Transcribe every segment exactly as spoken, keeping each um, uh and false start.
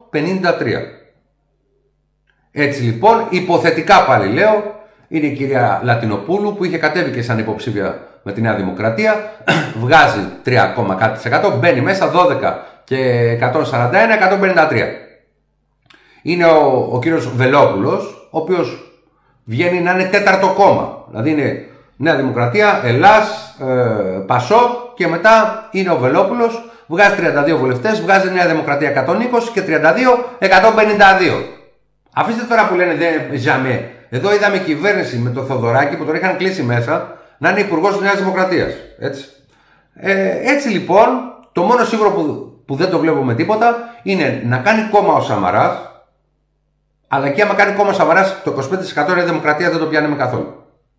πενήντα τρία. Έτσι λοιπόν, υποθετικά πάλι λέω, είναι η κυρία Λατινοπούλου που είχε κατέβει και σαν υποψήφια με τη Νέα Δημοκρατία, βγάζει τρία, κάτι τοις εκατό, μπαίνει μέσα δώδεκα και εκατόν σαράντα ένα, εκατόν πενήντα τρία. Είναι ο, ο κύριος Βελόπουλος, ο οποίος βγαίνει να είναι τέταρτο κόμμα. Δηλαδή είναι Νέα Δημοκρατία, Ελλάς, ε, Πασόκ και μετά είναι ο Βελόπουλος, βγάζει τριάντα δύο βουλευτές, βγάζει Νέα Δημοκρατία εκατόν είκοσι και τριάντα δύο, εκατόν πενήντα δύο. Αφήστε τώρα που λένε δεν ζαμέ. Εδώ είδαμε κυβέρνηση με το Θοδωράκι που τον είχαν κλείσει μέσα να είναι υπουργός της Νέας Δημοκρατίας. Έτσι. Ε, έτσι λοιπόν, το μόνο σίγουρο που, που δεν το βλέπω με τίποτα είναι να κάνει κόμμα ο Σαμαράς, αλλά και άμα κάνει κόμμα ο Σαμαράς, το είκοσι πέντε τοις εκατό Νέα Δημοκρατία δεν το πιάνουμε καθόλου.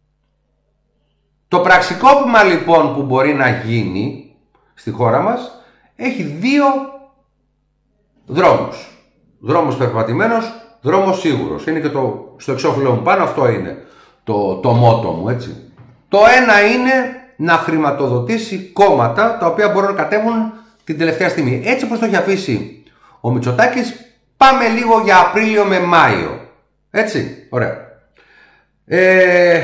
Το πραξικόπημα λοιπόν που μπορεί να γίνει στη χώρα μας έχει δύο δρόμους. Δρόμος περπατημένος, δρόμος σίγουρος. Είναι και το, στο εξώφυλλο μου πάνω, αυτό είναι το, το μότο μου, έτσι. Το ένα είναι να χρηματοδοτήσει κόμματα τα οποία μπορούν να κατέβουν την τελευταία στιγμή. Έτσι όπως το έχει αφήσει ο Μητσοτάκης, πάμε λίγο για Απρίλιο με Μάιο. Έτσι, ωραία. Ε,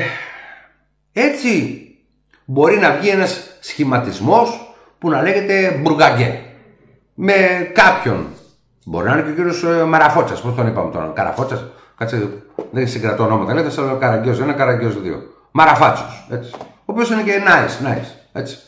έτσι μπορεί να βγει ένας σχηματισμός που να λέγεται Μπουργκαγκέ. Με κάποιον. Μπορεί να είναι και ο κύριος Μαραφότσας, πώς τον είπαμε τώρα. Καραφότσας, κάτσε, δεν συγκρατώ ονόματα. Λέτε σαν Καραγκιόζ ένα, Καραγκιόζ δύο. Μαραφάτσος, έτσι. Ο οποίος είναι και nice, nice, έτσι.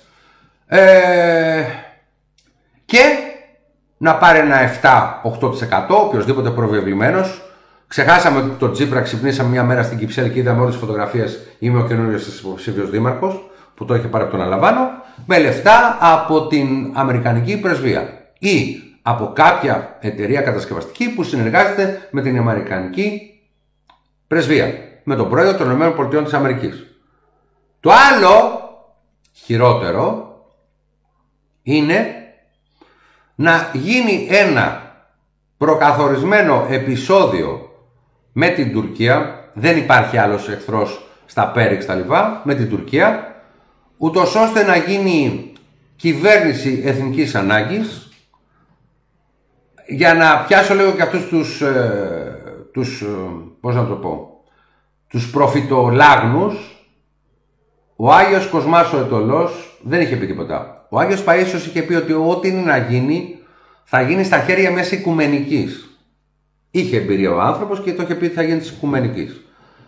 Ε, και να πάρει ένα επτά με οκτώ τοις εκατό, οποιοσδήποτε προβεβλημένος. Ξεχάσαμε ότι το Τσίπρα ξυπνήσαμε μια μέρα στην Κυψέλη και είδαμε όλες τις φωτογραφίες. Είμαι ο καινούριος υποψήφιος δήμαρχος που το έχει πάρει από τον Αλαβάνο. Με λεφτά από την Αμερικανική πρεσβεία ή από κάποια εταιρεία κατασκευαστική που συνεργάζεται με την Αμερικανική πρεσβεία, με τον πρόεδρο των ΗΠΑ της Αμερικής. Το άλλο χειρότερο είναι να γίνει ένα προκαθορισμένο επεισόδιο με την Τουρκία, δεν υπάρχει άλλος εχθρός στα Πέριξ τα λοιπά, με την Τουρκία, ούτως ώστε να γίνει κυβέρνηση εθνικής ανάγκης, για να πιάσω λίγο και αυτούς τους, ε, τους ε, πώς να το πω, τους προφητολάγνους. Ο Άγιος Κοσμάς ο Ετωλός δεν είχε πει τίποτα. Ο Άγιος Παΐσιος είχε πει ότι ό,τι είναι να γίνει θα γίνει στα χέρια μιας οικουμενικής. Είχε εμπειρία ο άνθρωπος και το είχε πει ότι θα γίνει της οικουμενικής.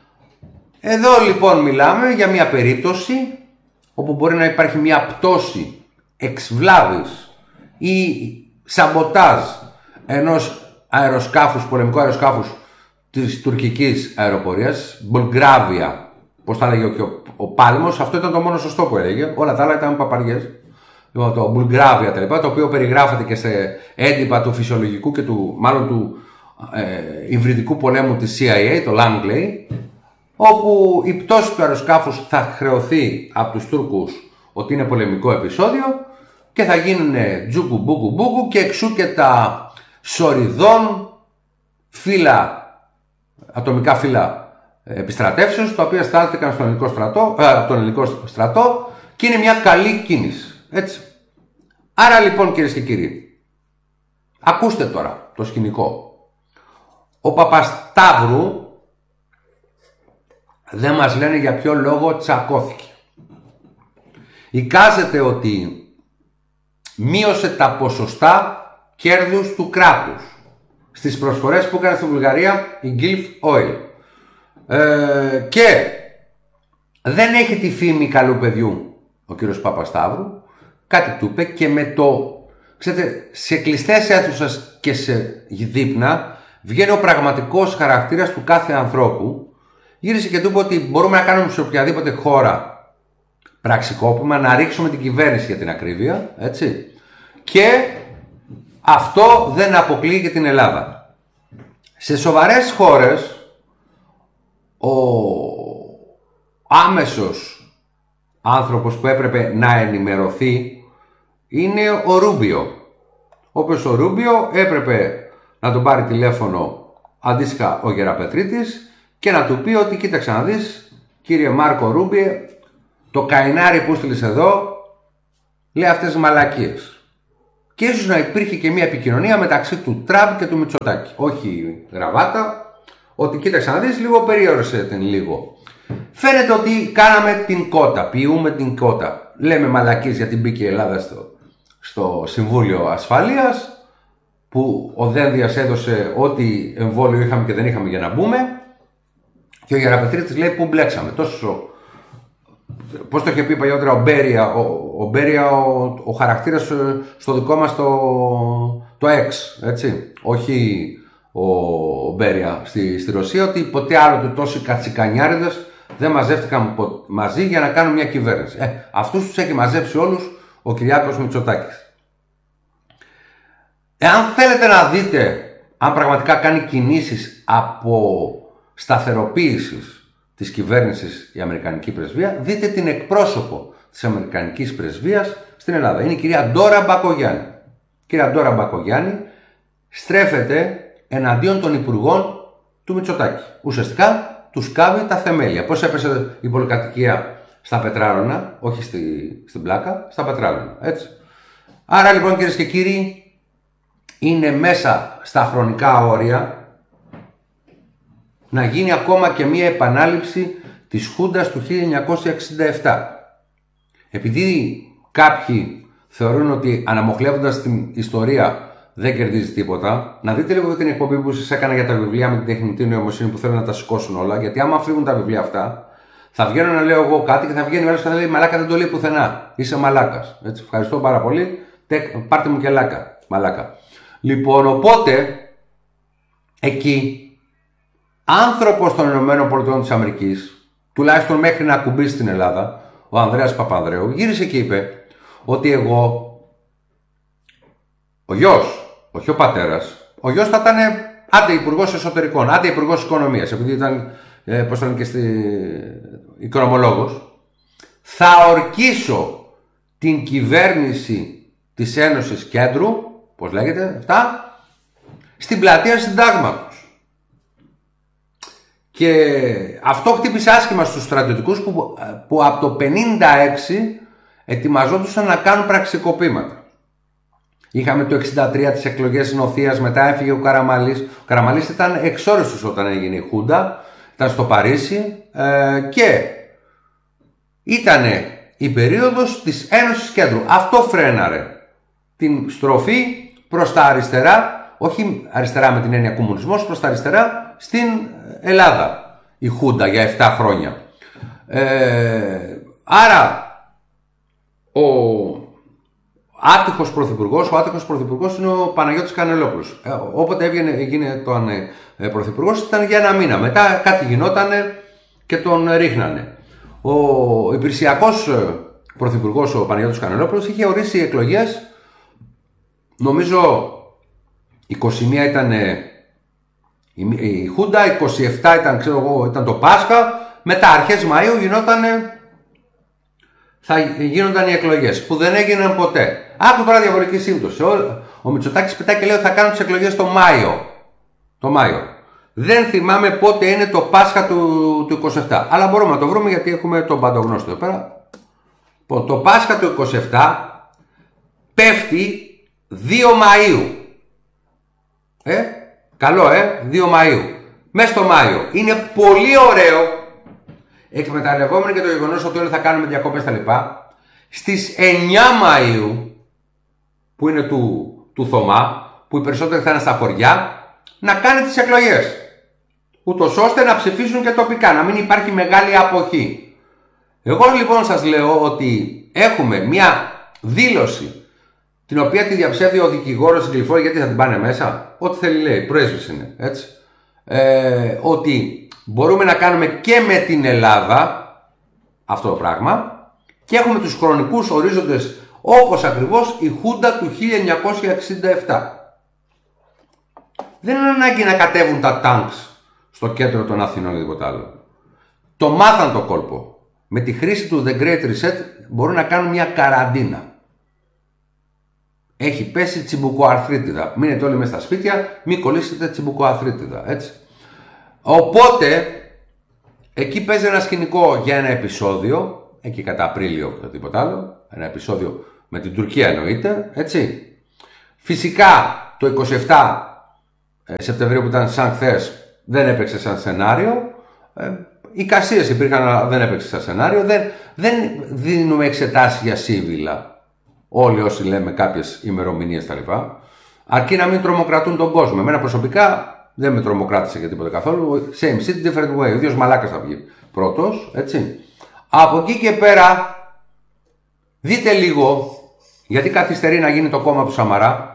Εδώ λοιπόν μιλάμε για μια περίπτωση όπου μπορεί να υπάρχει μια πτώση εξβλάβης ή σαμποτάζ ενός αεροσκάφους, πολεμικού αεροσκάφους της τουρκικής αεροπορίας, Μπουλγκράβια, πώς τα έλεγε και ο, ο Πάλμος, αυτό ήταν το μόνο σωστό που έλεγε, όλα τα άλλα ήταν παπαριές. Λοιπόν, το Μπουλγκράβια τα λοιπά, το οποίο περιγράφεται και σε έντυπα του φυσιολογικού και του, μάλλον του ε, υβριδικού πολέμου της σι άι έι, το Langley, όπου η πτώση του αεροσκάφους θα χρεωθεί από τους Τούρκους ότι είναι πολεμικό επεισόδιο και θα γίνουν τζούκου μπούκου μπούκου και εξού και τα σοριδών φύλλα, ατομικά φύλλα επιστρατεύσεως, τα οποία στάλθηκαν στον ελληνικό στρατό, ε, από τον ελληνικό στρατό και είναι μια καλή κίνηση. Έτσι. Άρα λοιπόν κυρίες και κύριοι, ακούστε τώρα το σκηνικό. Ο Παπασταύρου δεν μας λένε για ποιο λόγο τσακώθηκε. Εικάζεται ότι μείωσε τα ποσοστά κέρδους του κράτους στις προσφορές που έκανε στη Βουλγαρία η Gulf Oil. Ε, και δεν έχει τη φήμη καλού παιδιού ο κύριος Παπασταύρου. Κάτι του είπε και με το, ξέρετε, σε κλειστές αίθουσες και σε δείπνα βγαίνει ο πραγματικός χαρακτήρας του κάθε ανθρώπου. Γύρισε και του είπε ότι μπορούμε να κάνουμε σε οποιαδήποτε χώρα πραξικόπημα, να ρίξουμε την κυβέρνηση για την ακρίβεια, έτσι, και αυτό δεν αποκλείει και την Ελλάδα. Σε σοβαρές χώρες ο άμεσος άνθρωπος που έπρεπε να ενημερωθεί είναι ο Ρούμπιο. Όπως ο Ρούμπιο έπρεπε να τον πάρει τηλέφωνο αντίστοιχα ο Γεραπετρίτης και να του πει ότι κοίταξε να δεις, κύριε Μάρκο Ρούμπιε, το καηνάρι που στείλεις εδώ λέει αυτές τις μαλακίες. και ίσως να υπήρχε και μια επικοινωνία μεταξύ του Τραμπ και του Μητσοτάκη. Όχι γραβάτα, ότι κοίταξε να δεις, λίγο περιόρισε την λίγο. Φαίνεται ότι κάναμε την κότα, ποιούμε την κότα. Λέμε μαλακίες γιατί μπήκε η Ελλάδα στο, στο Συμβούλιο Ασφαλείας, που ο Δένδιας έδωσε ό,τι εμβόλιο είχαμε και δεν είχαμε για να μπούμε, και ο Γεραπετρίτης λέει που μπλέξαμε. Τόσο, πώς το είχε πει παλιότερα ο Μπέρια, ο, ο, Μπέρια, ο, ο χαρακτήρας στο δικό μας το, το X, έτσι, όχι ο, ο Μπέρια στη, στη Ρωσία, ότι ποτέ άλλοτε τόσοι κατσικανιάριδες δεν μαζεύτηκαν μαζί για να κάνουν μια κυβέρνηση. Ε, αυτούς τους έχει μαζέψει όλους ο Κυριάκος Μητσοτάκης. Εάν θέλετε να δείτε αν πραγματικά κάνει κινήσεις από σταθεροποίησης της κυβέρνησης η Αμερικανική Πρεσβεία, δείτε την εκπρόσωπο της Αμερικανικής Πρεσβείας στην Ελλάδα. Είναι η κυρία Ντόρα Μπακογιάννη. Η κυρία Ντόρα Μπακογιάννη στρέφεται εναντίον των υπουργών του Μητσοτάκη. Ουσιαστικά τους κάβει τα θεμέλια. Πώς έπεσε η πολυκατοικία στα Πετράρωνα, όχι στη, στην Πλάκα, στα Πετράρωνα. Έτσι. Άρα λοιπόν, κυρίες και κύριοι, είναι μέσα στα χρονικά όρια να γίνει ακόμα και μία επανάληψη της Χούντας του χίλια εννιακόσια εξήντα επτά. Επειδή κάποιοι θεωρούν ότι αναμοχλεύοντας την ιστορία δεν κερδίζει τίποτα, να δείτε λίγο την εκπομπή που σας έκανα για τα βιβλία με την τεχνητή νοημοσύνη που θέλουν να τα σηκώσουν όλα. Γιατί άμα φύγουν τα βιβλία αυτά, θα βγαίνω να λέω εγώ κάτι και θα βγαίνει ο άλλος και θα λέει μαλάκα, δεν το λέει πουθενά. Είσαι μαλάκας. Έτσι, ευχαριστώ πάρα πολύ. Πάρτε μου και λάκα. Μαλάκα. Λοιπόν, οπότε εκεί άνθρωπος των ΗΠΑ, τουλάχιστον μέχρι να ακουμπήσει στην Ελλάδα, ο Ανδρέας Παπανδρέου γύρισε και είπε ότι εγώ, ο γιος, όχι ο πατέρας, ο γιος θα ήταν άντε υπουργός εσωτερικών, άντε υπουργός οικονομίας, επειδή ήταν, ε, πώς ήταν και στη οικονομολόγος, θα ορκίσω την κυβέρνηση της Ένωσης Κέντρου, πώς λέγεται αυτά, στην πλατεία Συντάγματος. Και αυτό χτύπησε άσχημα στους στρατιωτικούς που, που από το πενήντα έξι ετοιμαζόντουσαν να κάνουν πραξικοπήματα. Είχαμε το εξήντα τρία τις εκλογές Νοθείας, μετά έφυγε ο Καραμαλής. Ο Καραμαλής ήταν εξόριστος όταν έγινε η Χούντα, ήταν στο Παρίσι ε, και ήταν η περίοδος της Ένωσης Κέντρου. Αυτό φρέναρε την στροφή προς τα αριστερά, όχι αριστερά με την έννοια κομμουνισμός, προς τα αριστερά στην Ελλάδα, η Χούντα για επτά χρόνια. Ε, άρα ο άτυχος πρωθυπουργός, ο άτυχος πρωθυπουργός είναι ο Παναγιώτης Κανελόπουλος. Ε, όποτε έβγαινε, έγινε τον ε, πρωθυπουργός ήταν για ένα μήνα. Μετά κάτι γινότανε και τον ρίχνανε. Ο υπηρεσιακός πρωθυπουργός, ο Παναγιώτης Κανελόπουλος, είχε ορίσει εκλογές, νομίζω είκοσι μία ήταν η, η Χούντα, είκοσι επτά ήταν, ξέρω εγώ, ήταν το Πάσχα, μετά αρχές Μαΐου γινότανε, θα γίνονταν οι εκλογές, που δεν έγιναν ποτέ. Άκου τώρα διαβολική σύμπτωση. Ο, ο Μητσοτάκης πετάει και λέει ότι θα κάνουν τις εκλογές το Μάιο. Το Μάιο. Δεν θυμάμαι πότε είναι το Πάσχα του, του είκοσι επτά. Αλλά μπορούμε να το βρούμε γιατί έχουμε τον παντογνώστο εδώ πέρα. Το Πάσχα του είκοσι επτά πέφτει δύο Μαΐου. Ε, καλό ε, δύο Μαΐου. Μέσα στο Μάιο. Είναι πολύ ωραίο, εκμεταλλευόμενοι και το γεγονός ότι όλοι θα κάνουμε διακοπές τα λοιπά, στις εννιά Μαΐου, που είναι του, του Θωμά, που οι περισσότεροι θα είναι στα χωριά, να κάνει τις εκλογές. Ούτως ώστε να ψηφίσουν και τοπικά, να μην υπάρχει μεγάλη αποχή. Εγώ λοιπόν σας λέω ότι έχουμε μια δήλωση, την οποία τη διαψεύδει ο δικηγόρος στην Κλειφόρη, γιατί θα την πάνε μέσα, ό,τι θέλει λέει, πρέσβης είναι, έτσι. Ε, ότι μπορούμε να κάνουμε και με την Ελλάδα αυτό το πράγμα και έχουμε τους χρονικούς ορίζοντες όπως ακριβώς η Χούντα του χίλια εννιακόσια εξήντα επτά. Δεν είναι ανάγκη να κατέβουν τα τάγκς στο κέντρο των Αθηνών ή τίποτα άλλο. Το μάθαν το κόλπο. Με τη χρήση του The Great Reset μπορούν να κάνουν μια καραντίνα. Έχει πέσει τσιμπουκοαρθρίτιδα. Μείνετε όλοι μέσα στα σπίτια, μην κολλήσετε τσιμπουκοαρθρίτιδα, έτσι. Οπότε, εκεί παίζει ένα σκηνικό για ένα επεισόδιο, εκεί κατά Απρίλιο ή τίποτα άλλο, ένα επεισόδιο με την Τουρκία εννοείται, έτσι. Φυσικά το είκοσι επτά Σεπτεμβρίου που ήταν σαν χθες δεν έπαιξε σαν σενάριο. Ε, οι κασίες υπήρχαν, αλλά δεν έπαιξε σαν σενάριο. Δεν, δεν δίνουμε εξετάσεις για σύμβυλα. Όλοι όσοι λέμε κάποιες ημερομηνίες τα λοιπά. Αρκεί να μην τρομοκρατούν τον κόσμο. Εμένα προσωπικά δεν με τρομοκράτησε για τίποτα καθόλου. Same shit, different way. Ο ίδιος μαλάκας θα βγει πρώτος, έτσι. Από εκεί και πέρα, δείτε λίγο, γιατί καθυστερεί να γίνει το κόμμα του Σαμαρά.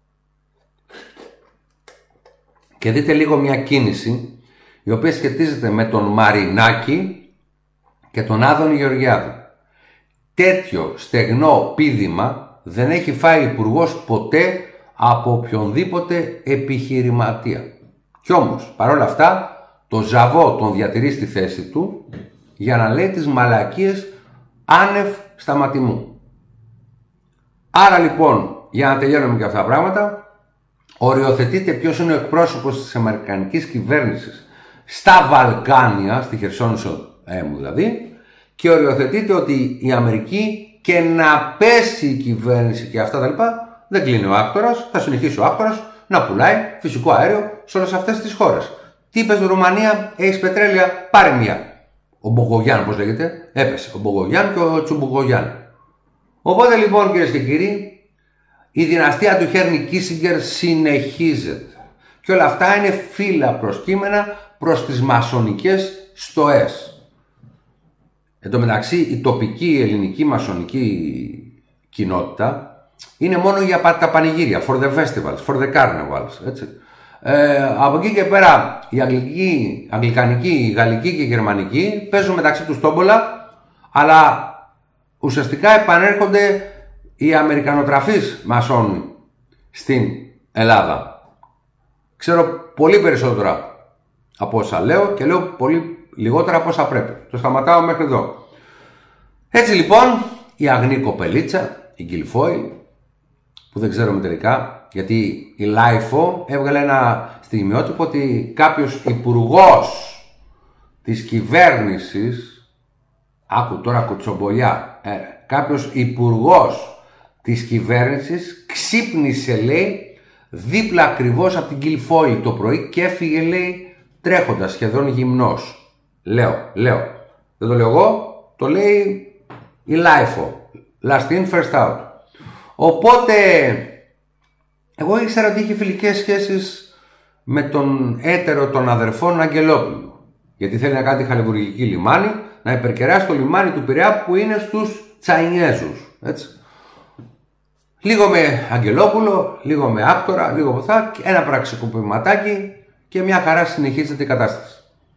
Και δείτε λίγο μια κίνηση η οποία σχετίζεται με τον Μαρινάκη και τον Άδωνη Γεωργιάδη. Τέτοιο στεγνό πήδημα δεν έχει φάει υπουργός ποτέ από οποιονδήποτε επιχειρηματία. Κι όμως, παρόλα αυτά, το Ζαβό τον διατηρεί στη θέση του για να λέει τις μαλακίες άνευ σταματημού. Άρα λοιπόν, για να τελειώνουμε και αυτά τα πράγματα, οριοθετείται ποιος είναι ο εκπρόσωπος της αμερικανικής κυβέρνησης στα Βαλκάνια, στη Χερσόνησο μου δηλαδή, και οριοθετείται ότι η Αμερική, και να πέσει η κυβέρνηση και αυτά τα λοιπά, δεν κλείνει ο άκτορας, θα συνεχίσει ο άκτορας να πουλάει φυσικό αέριο σε όλες αυτές τις χώρες. Τι είπες, Ρουμανία, έχεις πετρέλαια, πάρε μία. Ο Μπογογιάν, πώς λέγεται, έπεσε. Ο Μπογογιάν και ο Τσουμπογογιάν. Οπότε λοιπόν, κυρίες και κύριοι, η δυναστεία του Χένρι Κίσιγκερ συνεχίζεται. Και όλα αυτά είναι φύλλα προσκύμενα προς τις μασονικές στοές. Εν τω μεταξύ, η τοπική ελληνική μασονική κοινότητα είναι μόνο για τα πανηγύρια, for the festivals, for the carnivals, έτσι. Ε, από εκεί και πέρα, η αγγλική, αγγλικανική, η γαλλική και η γερμανική παίζουν μεταξύ τους τόμπολα, αλλά ουσιαστικά επανέρχονται οι αμερικανοτραφείς μασόνοι στην Ελλάδα. Ξέρω πολύ περισσότερα από όσα λέω και λέω πολύ λιγότερα από όσα πρέπει. Το σταματάω μέχρι εδώ. Έτσι λοιπόν, η αγνή κοπελίτσα, η Γκιλφόιλ, που δεν ξέρουμε τελικά, γιατί η Λάιφο έβγαλε ένα στιγμιότυπο ότι κάποιος υπουργός της κυβέρνησης, άκου τώρα κουτσομπολιά, ε, κάποιος υπουργός της κυβέρνησης ξύπνησε, λέει, δίπλα ακριβώς από την Γκιλφόιλ το πρωί και έφυγε, λέει, τρέχοντας, σχεδόν γυμνός. Λέω, λέω, δεν το λέω εγώ, το λέει η Λάιφο. Last in, first out. Οπότε, εγώ ήξερα ότι είχε φιλικές σχέσεις με τον έτερο των αδερφών Αγγελόπουλου. Γιατί θέλει να κάνει χαλιβουργική λιμάνι, να υπερκεράσει το λιμάνι του Πειραιά που είναι στους Τσαϊνιέζους. Έτσι. Λίγο με Αγγελόπουλο, λίγο με άκτορα, λίγο από αυτά, ένα πραξικοπηματάκι και μια χαρά συνεχίζεται η κατάσταση.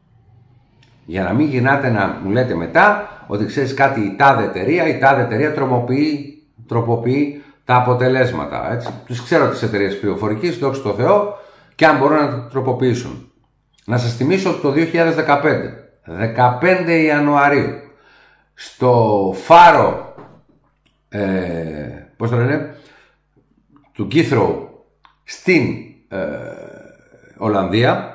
Για να μην γυρνάτε να μου λέτε μετά ότι ξέρεις κάτι, η τάδε εταιρεία, η τάδε εταιρεία τρομοποιεί, τροποποιεί τα αποτελέσματα. Έτσι. Τους ξέρω τις εταιρείες πληροφορικής, δόξα τω Θεώ, και αν μπορούν να τα τροποποιήσουν. Να σας θυμίσω ότι το δύο χιλιάδες δεκαπέντε, δεκαπέντε Ιανουαρίου, στο φάρο, ε, πώς το λένε, του Γκίθροου στην ε, Ολλανδία,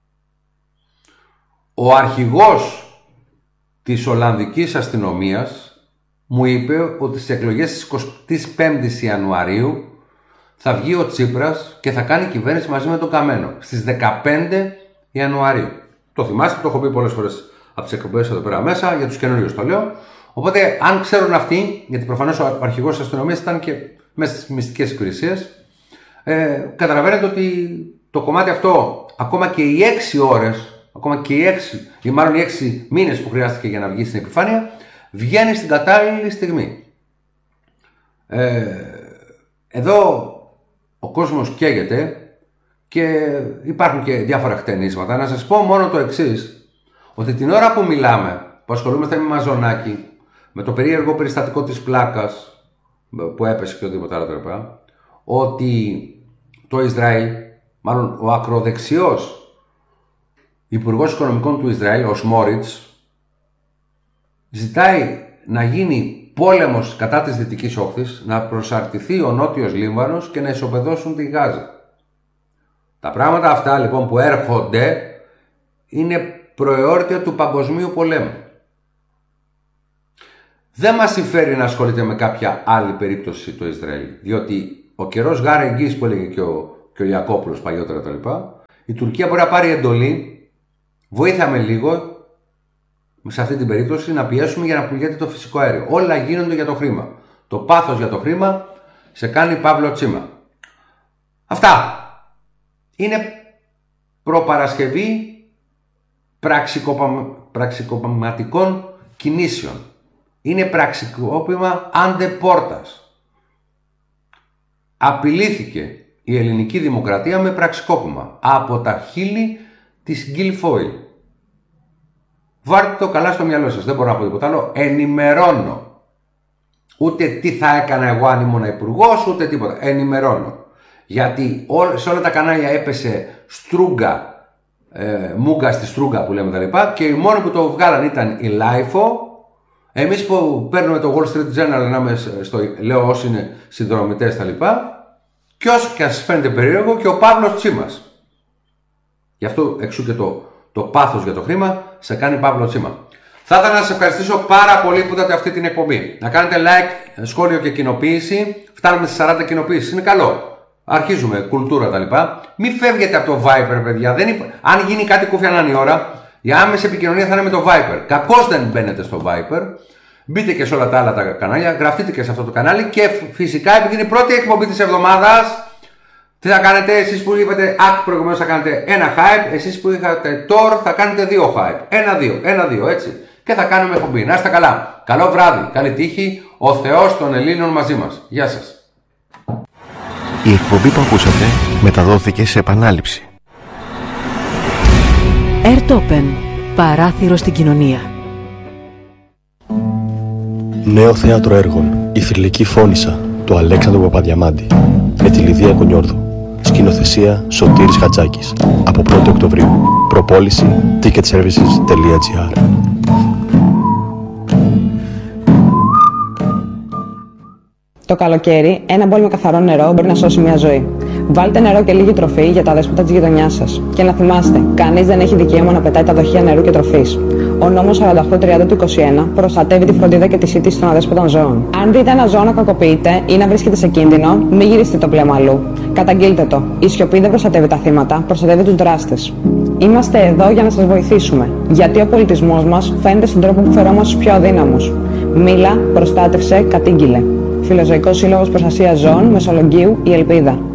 ο αρχηγός της Ολλανδικής αστυνομίας μου είπε ότι στις εκλογές της εικοστής πέμπτης Ιανουαρίου θα βγει ο Τσίπρας και θα κάνει κυβέρνηση μαζί με τον Καμένο στις δεκαπέντε Ιανουαρίου. Το θυμάστε, το έχω πει πολλές φορές από τις εκπομπές εδώ πέρα μέσα, για τους καινούριους το λέω. Οπότε, αν ξέρουν αυτοί, γιατί προφανώς ο αρχηγός της αστυνομίας ήταν και μέσα στις μυστικές υπηρεσίες, ε, καταλαβαίνετε ότι το κομμάτι αυτό, ακόμα και οι έξι ώρες, ακόμα και οι έξι, ή μάλλον οι έξι μήνες που χρειάστηκε για να βγει στην επιφάνεια, βγαίνει στην κατάλληλη στιγμή. Ε, εδώ ο κόσμος καίγεται και υπάρχουν και διάφορα χτενίσματα. Να σας πω μόνο το εξής, ότι την ώρα που μιλάμε, που ασχολούμαστε με Μαζονάκη, με το περίεργο περιστατικό της πλάκας που έπεσε και οτιδήποτε άλλο τρεπά, ότι το Ισραήλ, μάλλον ο ακροδεξιός Υπουργός Οικονομικών του Ισραήλ, ο Σμόριτς, ζητάει να γίνει πόλεμος κατά της Δυτικής Όχθης, να προσαρτηθεί ο Νότιος Λίβανος και να ισοπεδώσουν τη Γάζα. Τα πράγματα αυτά λοιπόν που έρχονται είναι προεόρτια του παγκοσμίου πολέμου. Δεν μας συμφέρει να ασχολείται με κάποια άλλη περίπτωση το Ισραήλ, διότι ο καιρός γάρε εγγύης που έλεγε και ο, και ο Ιακώπουλος παλιότερα κτλ. Η Τουρκία μπορεί να πάρει εντολή, βοήθαμε λίγο σε αυτή την περίπτωση να πιέσουμε για να πουλιέται το φυσικό αέριο. Όλα γίνονται για το χρήμα. Το πάθος για το χρήμα σε κάνει Παύλο Τσίμα. Αυτά. Είναι προπαρασκευή πραξικοπηματικών κινήσεων. Είναι πραξικόπημα άντε πόρτας. Απειλήθηκε η ελληνική δημοκρατία με πραξικόπημα από τα χείλη της Guilfoyle. Βάρτε το καλά στο μυαλό σας, δεν μπορώ να πω τίποτα άλλο. Ενημερώνω. Ούτε τι θα έκανα εγώ αν ήμουν υπουργός, ούτε τίποτα. Ενημερώνω. Γιατί σε όλα τα κανάλια έπεσε στρούγκα, ε, μούγκα στη στρούγκα που λέμε τα λοιπά, και οι μόνοι που το βγάλαν ήταν η Λάιφο. Εμείς που παίρνουμε το Wall Street Journal, να στο, λέω όσοι είναι συνδρομητές τα λοιπά, και όσο και ας φαίνεται περίεργο, και ο Παύλος Τσίμας. Γι' αυτό εξού και το, το πάθος για το χρήμα σε κάνει Παύλο Τσίμα. Θα ήθελα να σας ευχαριστήσω πάρα πολύ που είδατε αυτή την εκπομπή. Να κάνετε like, σχόλιο και κοινοποίηση. Φτάνουμε στις σαράντα κοινοποίησεις. Είναι καλό. Αρχίζουμε, κουλτούρα τα λοιπά. Μην φεύγετε από το Viper, παιδιά. Δεν υπ... Αν γίνει κάτι κούφια να είναι η ώρα, η άμεση επικοινωνία θα είναι με το Viper. Κακώς δεν μπαίνετε στο Viper. Μπείτε και σε όλα τα άλλα τα κανάλια. Γραφτείτε και σε αυτό το κανάλι. Και φυσικά, επειδή είναι η πρώτη εκπομπή της εβδομάδας, τι θα κάνετε εσείς που είπατε ακ προηγουμένως, θα κάνετε ένα hype. Εσείς που είχατε τόρ θα κάνετε δύο hype. Ένα-δύο, ένα-δύο, έτσι. Και θα κάνουμε εκπομπή. Να είστε καλά. Καλό βράδυ. Καλή τύχη. Ο Θεός των Ελλήνων μαζί μας. Γεια σας. Η εκπομπή που ακούσατε μεταδόθηκε σε επανάληψη. Airtopen. Παράθυρο στην κοινωνία. Νέο θέατρο έργων. Η θρυλική Φώνισσα του Αλέξανδρου Παπαδιαμάντη με τη Λιδία Κονιόρδου. Σκηνοθεσία Σωτήρης Χατζάκης. Από πρώτη Οκτωβρίου. Προπόληση ticket services τελεία gr. Το καλοκαίρι, ένα μπολ με καθαρό νερό μπορεί να σώσει μια ζωή. Βάλτε νερό και λίγη τροφή για τα αδέσποτα της γειτονιάς σας. Και να θυμάστε, κανείς δεν έχει δικαίωμα να πετάει τα δοχεία νερού και τροφής. Ο νόμος σαράντα οκτώ τριάντα του είκοσι ένα προστατεύει τη φροντίδα και τη σύντηση των αδέσποτων ζώων. Αν δείτε ένα ζώο να κακοποιείται ή να βρίσκεται σε κίνδυνο, μην γυρίσετε το πλέμα αλλού. Καταγγείλτε το. Η σιωπή δεν προστατεύει τα θύματα, προστατεύει τους δράστες. Είμαστε εδώ για να σας βοηθήσουμε. Γιατί ο πολιτισμός μας φαίνεται στον τρόπο που φερόμαστε στους πιο αδύναμους. Μίλα, προστάτευσε, κατήγγειλε. Φιλοζωικός Σύλλογος Προστασίας Ζώων Μεσολογγίου, η Ελπίδα.